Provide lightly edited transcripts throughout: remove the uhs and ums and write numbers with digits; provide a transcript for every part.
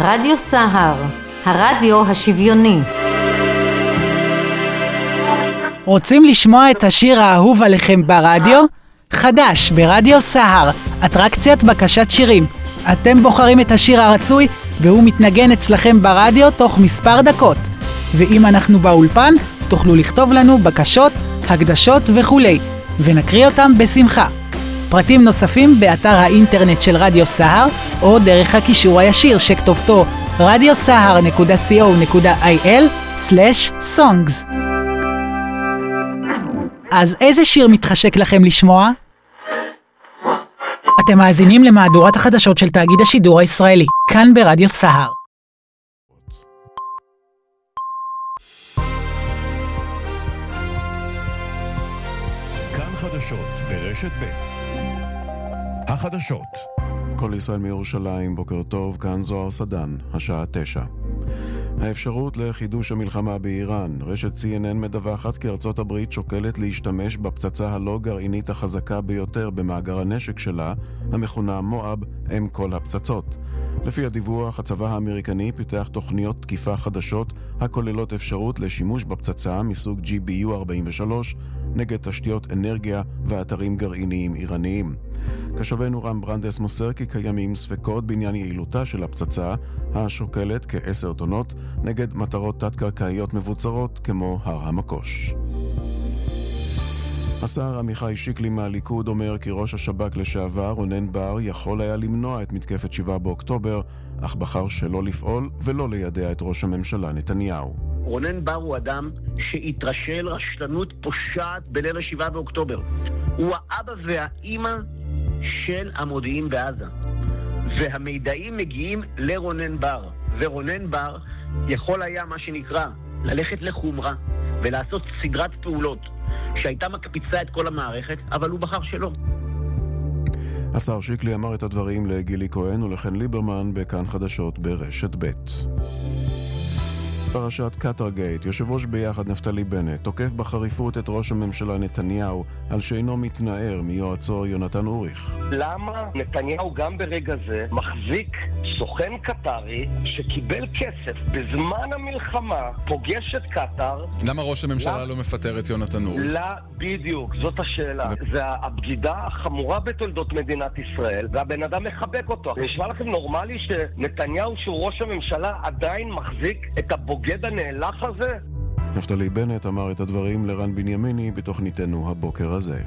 רדיו סהר, הרדיו השוויוני. רוצים לשמוע את השיר האהוב עליכם ברדיו? חדש ברדיו סהר, אטרקציית בקשת שירים. אתם בוחרים את השיר הרצוי והוא מתנגן אצלכם ברדיו תוך מספר דקות. ואם אנחנו באולפן, תוכלו לכתוב לנו בקשות, הקדשות וכולי, ונקריא אותם בשמחה. פרטים נוספים באתר האינטרנט של רדיו סהר, או דרך הקישור הישיר שכתובתו radiosahar.co.il/songs. אז איזה שיר מתחשק לכם לשמוע? אתם מאזינים למהדורת החדשות של תאגיד השידור הישראלי, כאן ברדיו סהר. כאן חדשות ברשת ב'. החדשות. כל ישראל מירושלים, בוקר טוב, כאן זוהר סדן, השעה 9. האפשרות לחידוש המלחמה באיראן. רשת CNN מדווחת כי ארצות הברית שוקלת להשתמש בפצצה הלא גרעינית החזקה ביותר במאגר הנשק שלה, המכונה מואב, אם כל הפצצות. לפי הדיווח, הצבא האמריקני פיתח תוכניות תקיפה חדשות הכוללות אפשרות לשימוש בפצצה מסוג GBU-43 נגד תשתיות אנרגיה ואתרים גרעיניים איראניים. קשבנו רם ברנדס מוסר כי קיימים ספקות בעניין יעילותה של הפצצה, השוקלת כ10 טונות, נגד מטרות תת-קרקעיות מבוצרות כמו הר המקוש. השר עמיחי שיקלי מהליכוד אומר כי ראש השב"כ לשעבר רונן בר יכול היה למנוע את מתקפת 7 באוקטובר, אך בחר שלא לפעול ולא לידע את ראש הממשלה נתניהו. רונן בר הוא אדם שהתרשל רשלנות פושעת בליל 7 באוקטובר. הוא האבא והאימא של המודיעין בעזה. והמידעים מגיעים לרונן בר. ורונן בר יכול היה מה שנקרא ללכת לחומרה ולעשות סדרת פעולות שהייתה מקפיצה את כל המערכת, אבל הוא בחר שלא. השר שיקלי אמר את הדברים לגילי כהן ולחן ליברמן בכאן חדשות ברשת ב'. פרשת קטרגייט, יושב ראש ביחד נפתלי בנט תוקף בחריפות את ראש הממשלה נתניהו על שאינו מתנער מיועצו יונתן אוריך. למה נתניהו גם ברגע זה מחזיק סוכן קטרי שקיבל כסף בזמן המלחמה, פוגש את קטר? למה ראש הממשלה לא מפטר את יונתן אוריך? לא, בדיוק, זאת השאלה. זה הבגידה החמורה בתולדות מדינת ישראל, והבן אדם מחבק אותו. נשמע לכם נורמלי שנתניהו שהוא ראש הממשלה עדיין מחזיק את הבוגד הנאלח הזה? נפתלי בנט אמר את הדברים לרן בנימיני בתוכניתנו הבוקר הזה.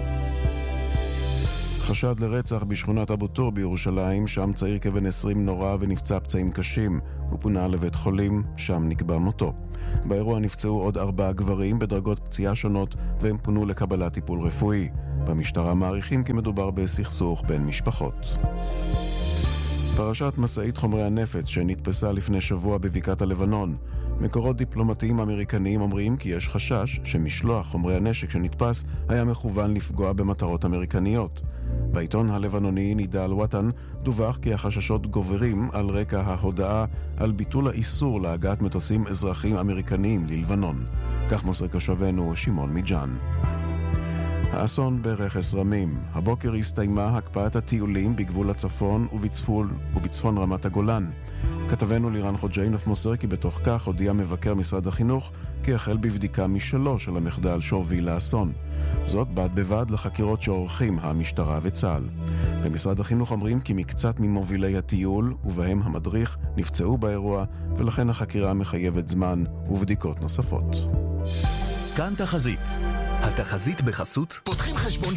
חשד לרצח בשכונת אבו טור בירושלים, שם צעיר כבן 20 נורא ונפצע פצעים קשים. הוא פונה לבית חולים, שם נקבע מותו. באירוע נפצעו עוד 4 גברים בדרגות פציעה שונות והם פונו לקבלת טיפול רפואי. במשטרה מעריכים כי מדובר בסכסוך בין משפחות. פרשת מסעית חומרי הנפץ שנתפסה לפני שבוע בבקעת הלבנון. מקורות דיפלומטיים אמריקניים אומרים כי יש חשש שמשלוח חומרי הנשק שנתפס היה מכוון לפגוע במטרות אמריקניות. בעיתון הלבנוני נידה אל-וטן דווח כי החששות גוברים על רקע ההודעה על ביטול האיסור להגעת מטוסים אזרחיים אמריקניים ללבנון. כך מוסר קשבנו שמעון מיג'אן. האסון ברכס רמים. הבוקר הסתיימה הקפאת הטיולים בגבול הצפון ובצפון רמת הגולן. כתבנו לירן חוג'יינוף מוסר כי בתוך כך הודיע מבקר משרד החינוך כי החל בבדיקה משלו של המחדל שהוביל לאסון. זאת בד בבד לחקירות שעורכים המשטרה וצה"ל. במשרד החינוך אומרים כי מקצת ממובילי הטיול ובהם המדריך נפצעו באירוע ולכן החקירה מחייבת זמן ובדיקות נוספות. כאן תחזית. התחזית בחסות פותחים חשבון